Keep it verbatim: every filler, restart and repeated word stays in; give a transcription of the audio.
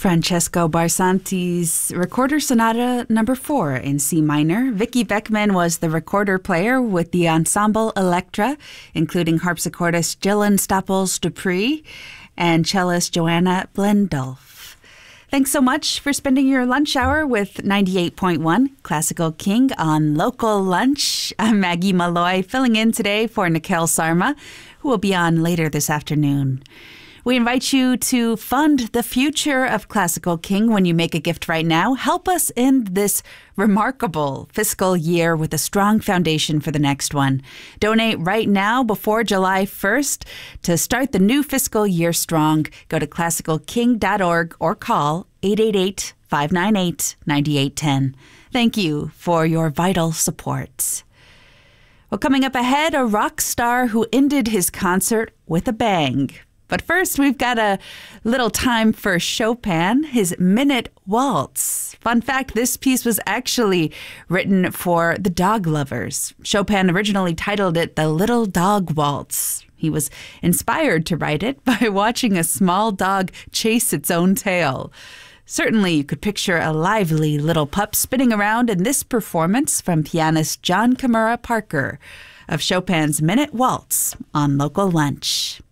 Francesco Barsanti's Recorder Sonata number four in C minor. Vicky Beckman was the recorder player with the Ensemble Electra, including harpsichordist Gillian Stoppels-Dupree and cellist Joanna Blendolf. Thanks so much for spending your lunch hour with ninety-eight point one Classical King on Local Lunch. I'm Maggie Malloy, filling in today for Nikhil Sarma, who will be on later this afternoon. We invite you to fund the future of Classical King when you make a gift right now. Help us end this remarkable fiscal year with a strong foundation for the next one. Donate right now before July first to start the new fiscal year strong. Go to classical king dot org or call eight eight eight, five nine eight, nine eight one zero. Thank you for your vital support. Well, coming up ahead, a rock star who ended his concert with a bang. But first, we've got a little time for Chopin, his Minute Waltz. Fun fact, this piece was actually written for the dog lovers. Chopin originally titled it The Little Dog Waltz. He was inspired to write it by watching a small dog chase its own tail. Certainly, you could picture a lively little pup spinning around in this performance from pianist John Kimura Parker of Chopin's Minute Waltz on Local Lunch.